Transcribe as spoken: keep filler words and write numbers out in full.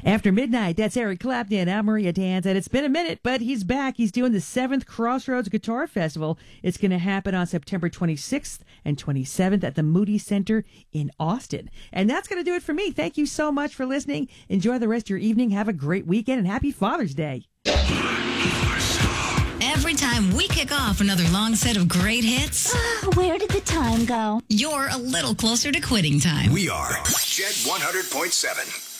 After midnight, that's Eric Clapton. I'm Maria Danz, and it's been a minute, but he's back. He's doing the seventh Crossroads Guitar Festival. It's going to happen on September twenty-sixth and twenty-seventh at the Moody Center in Austin. And that's going to do it for me. Thank you so much for listening. Enjoy the rest of your evening. Have a great weekend, and happy Father's Day. Every time we kick off another long set of great hits, where did the time go? You're a little closer to quitting time. We are Jet one hundred point seven.